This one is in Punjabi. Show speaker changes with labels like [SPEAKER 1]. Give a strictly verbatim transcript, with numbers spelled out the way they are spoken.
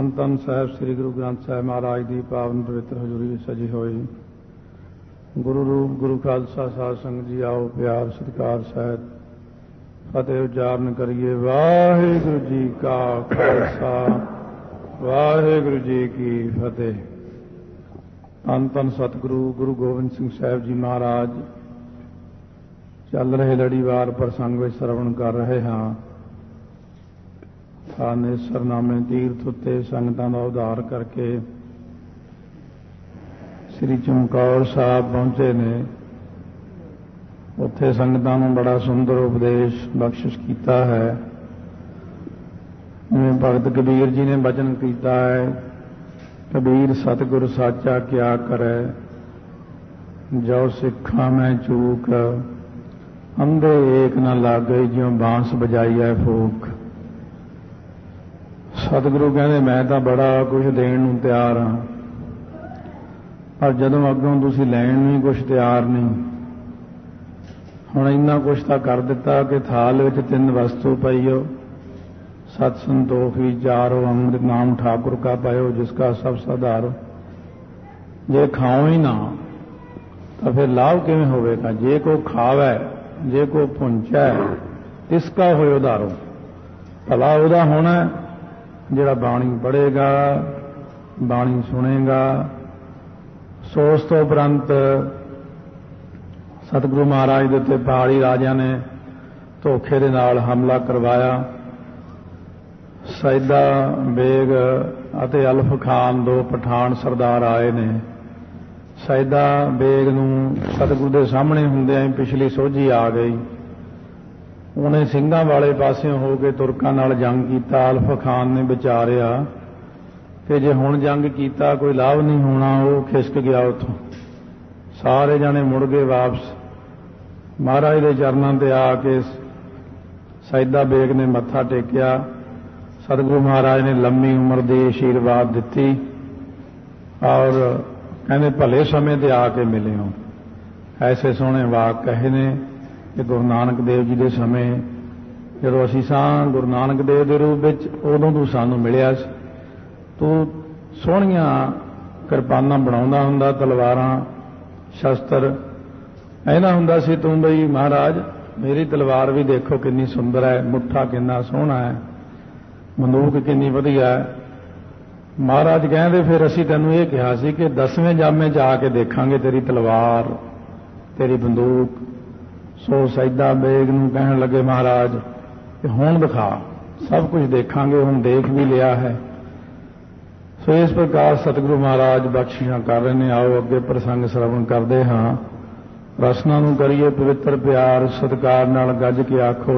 [SPEAKER 1] ਧੰਨ ਧੰਨ ਸਾਹਿਬ ਸ੍ਰੀ ਗੁਰੂ ਗ੍ਰੰਥ ਸਾਹਿਬ ਮਹਾਰਾਜ ਦੀ ਪਾਵਨ ਪਵਿੱਤਰ ਹਜ਼ੂਰੀ ਵਿੱਚ ਸਜੀ ਹੋਈ ਗੁਰੂ ਰੂਪ ਗੁਰੂ ਖਾਲਸਾ ਸਾਧ ਸੰਗਤ ਜੀ ਆਓ ਪਿਆਰ ਸਤਿਕਾਰ ਸਹਿਤ ਫਤਿਹ ਉਚਾਰਨ ਕਰੀਏ। ਵਾਹਿਗੁਰੂ ਜੀ ਕਾ ਖਾਲਸਾ ਵਾਹਿਗੁਰੂ ਜੀ ਕੀ ਫਤਿਹ। ਧੰਨ ਧੰਨ ਸਤਿਗੁਰੂ ਗੁਰੂ ਗੋਬਿੰਦ ਸਿੰਘ ਸਾਹਿਬ ਜੀ ਮਹਾਰਾਜ ਚੱਲ ਰਹੇ ਲੜੀਵਾਰ ਪ੍ਰਸੰਗ ਵਿੱਚ ਸਰਵਣ ਕਰ ਰਹੇ ਹਾਂ। ਥਾਨੇਸਰਨਾਮੇ ਤੀਰਥ ਉੱਤੇ ਸੰਗਤਾਂ ਦਾ ਉਧਾਰ ਕਰਕੇ ਸ੍ਰੀ ਚਮਕੌਰ ਸਾਹਿਬ ਪਹੁੰਚੇ ਨੇ। ਉੱਥੇ ਸੰਗਤਾਂ ਨੂੰ ਬੜਾ ਸੁੰਦਰ ਉਪਦੇਸ਼ ਬਖਸ਼ਿਸ਼ ਕੀਤਾ ਹੈ। ਜਿਵੇਂ ਭਗਤ ਕਬੀਰ ਜੀ ਨੇ ਬਚਨ ਕੀਤਾ ਹੈ, ਕਬੀਰ ਸਤਿਗੁਰ ਸਾਚਾ ਕਿਆ ਕਰੈ, ਜੋ ਸਿੱਖਾਂ ਮੈਂ ਚੂਕ, ਅੰਧੇ ਏਕ ਨਾ ਲਾਗੇ, ਜਿਉਂ ਬਾਂਸ ਬਜਾਈ ਹੈ ਫੂਕ। ਸਤਿਗੁਰੂ ਕਹਿੰਦੇ ਮੈਂ ਤਾਂ ਬੜਾ ਕੁਝ ਦੇਣ ਨੂੰ ਤਿਆਰ ਹਾਂ, ਪਰ ਜਦੋਂ ਅੱਗੋਂ ਤੁਸੀਂ ਲੈਣ ਨੂੰ ਕੁਝ ਤਿਆਰ ਨਹੀਂ। ਹੁਣ ਇੰਨਾ ਕੁਛ ਤਾਂ ਕਰ ਦਿੱਤਾ ਕਿ ਥਾਲ ਵਿੱਚ ਤਿੰਨ ਵਸਤੂ ਪਈਓ, ਸਤ ਸੰਤੋਖ ਵਿਚਾਰੋ, ਅੰਮ੍ਰਿਤ ਨਾਮ ਠਾकुर का पायो, जिसका सब साधारो। ਜੇ ਖਾਓ ਹੀ ਨਾ ਤਾਂ ਫਿਰ ਲਾਭ ਕਿਵੇਂ ਹੋਵੇਗਾ? ਜੇ ਕੋ ਖਾਵੇ, ਜੇ ਕੋ ਪੁੰਚੈ, ਤਿਸਕਾ ਹੋਇ ਉਧਾਰੋ। ਭਲਾ ਉਹਦਾ ਹੋਣਾ ਜਿਹੜਾ ਬਾਣੀ ਪੜ੍ਹੇਗਾ, ਬਾਣੀ ਸੁਣੇਗਾ। ਸੋ ਉਸ ਤੋਂ ਉਪਰੰਤ ਸਤਿਗੁਰੂ ਮਹਾਰਾਜ ਦੇ ਉੱਤੇ ਪਹਾੜੀ ਰਾਜਿਆਂ ਨੇ ਧੋਖੇ ਦੇ ਨਾਲ ਹਮਲਾ ਕਰਵਾਇਆ। ਸੈਦਾ ਬੇਗ ਅਤੇ ਅਲਫ ਖਾਨ ਦੋ ਪਠਾਨ ਸਰਦਾਰ ਆਏ ਨੇ। ਸੈਦਾ ਬੇਗ ਨੂੰ ਸਤਿਗੁਰੂ ਦੇ ਸਾਹਮਣੇ ਹੁੰਦਿਆਂ ਹੀ ਪਿਛਲੀ ਸੋਝੀ ਆ ਗਈ। ਉਹਨੇ ਸਿੰਘਾਂ ਵਾਲੇ ਪਾਸਿਓਂ ਹੋ ਕੇ ਤੁਰਕਾਂ ਨਾਲ ਜੰਗ ਕੀਤਾ। ਅਲਫ ਖਾਨ ਨੇ ਵਿਚਾਰਿਆ ਕਿ ਜੇ ਹੁਣ ਜੰਗ ਕੀਤਾ ਕੋਈ ਲਾਭ ਨਹੀਂ ਹੋਣਾ। ਉਹ ਖਿਸਕ ਗਿਆ ਉੱਥੋਂ। ਸਾਰੇ ਜਾਣੇ ਮੁੜ ਗਏ ਵਾਪਸ। ਮਹਾਰਾਜ ਦੇ ਚਰਨਾਂ ਤੇ ਆ ਕੇ ਸੈਦਾ ਬੇਗ ਨੇ ਮੱਥਾ ਟੇਕਿਆ। ਸਤਿਗੁਰੂ ਮਹਾਰਾਜ ਨੇ ਲੰਮੀ ਉਮਰ ਦੀ ਆਸ਼ੀਰਵਾਦ ਦਿੱਤੀ ਔਰ ਕਹਿੰਦੇ ਭਲੇ ਸਮੇਂ ਤੇ ਆ ਕੇ ਮਿਲੇ ਹੋ। ਐਸੇ ਸੋਹਣੇ ਵਾਕ ਕਹੇ ਨੇ ਕਿ ਗੁਰੂ ਨਾਨਕ ਦੇਵ ਜੀ ਦੇ ਸਮੇਂ ਜਦੋਂ ਅਸੀਂ ਸਾਂ ਗੁਰੂ ਨਾਨਕ ਦੇਵ ਦੇ ਰੂਪ ਵਿੱਚ, ਉਦੋਂ ਤੂੰ ਸਾਨੂੰ ਮਿਲਿਆ ਸੀ। ਤੂੰ ਸੋਹਣੀਆਂ ਕਿਰਪਾਨਾਂ ਬਣਾਉਂਦਾ ਹੁੰਦਾ, ਤਲਵਾਰਾਂ ਸ਼ਸਤਰ ਐਨਾ ਹੁੰਦਾ ਸੀ ਤੂੰ ਬਈ ਮਹਾਰਾਜ ਮੇਰੀ ਤਲਵਾਰ ਵੀ ਦੇਖੋ ਕਿੰਨੀ ਸੁੰਦਰ ਹੈ, ਮੁੱਠਾ ਕਿੰਨਾ ਸੋਹਣਾ ਹੈ, ਬੰਦੂਕ ਕਿੰਨੀ ਵਧੀਆ ਹੈ। ਮਹਾਰਾਜ ਕਹਿੰਦੇ ਫਿਰ ਅਸੀਂ ਤੈਨੂੰ ਇਹ ਕਿਹਾ ਸੀ ਕਿ ਦਸਵੇਂ ਜਾਮੇ ਜਾ ਕੇ ਦੇਖਾਂਗੇ ਤੇਰੀ ਤਲਵਾਰ, ਤੇਰੀ ਬੰਦੂਕ। ਸੋ ਸੈਦਾ ਬੇਗ ਨੂੰ ਕਹਿਣ ਲੱਗੇ ਮਹਾਰਾਜ ਕਿ ਹੁਣ ਦਿਖਾ, ਸਭ ਕੁਝ ਦੇਖਾਂਗੇ, ਹੁਣ ਦੇਖ ਵੀ ਲਿਆ ਹੈ। ਸੋ ਇਸ ਪ੍ਰਕਾਰ ਸਤਿਗੁਰੂ ਮਹਾਰਾਜ ਬਖਸ਼ਿਸ਼ਾਂ ਕਰ ਰਹੇ ਨੇ। ਆਓ ਅੱਗੇ ਪ੍ਰਸੰਗ ਸਰਵਣ ਕਰਦੇ ਹਾਂ। ਰਸਨਾ ਨੂੰ ਕਰੀਏ ਪਵਿੱਤਰ ਪਿਆਰ ਸਤਿਕਾਰ ਨਾਲ ਗੱਜ ਕੇ ਆਖੋ